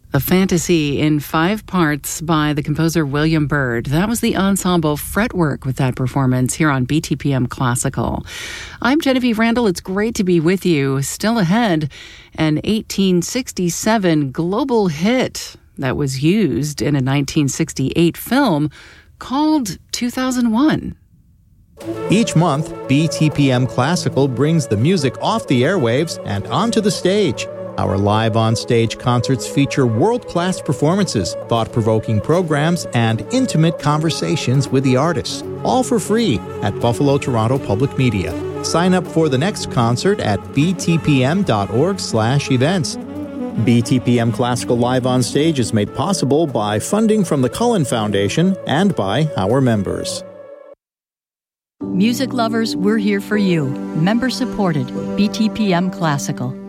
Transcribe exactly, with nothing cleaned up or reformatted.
A Fantasy in five parts by the composer William Byrd. That was the ensemble Fretwork with that performance here on B T P M Classical. I'm Genevieve Randall. It's great to be with you. Still ahead, an eighteen sixty-seven global hit that was used in a nineteen sixty-eight film called two thousand one. Each month, B T P M Classical brings the music off the airwaves and onto the stage. Our live on-stage concerts feature world-class performances, thought-provoking programs, and intimate conversations with the artists, all for free at Buffalo Toronto Public Media. Sign up for the next concert at b t p m dot org slash events. B T P M Classical Live on Stage is made possible by funding from the Cullen Foundation and by our members. Music lovers, we're here for you. Member-supported B T P M Classical.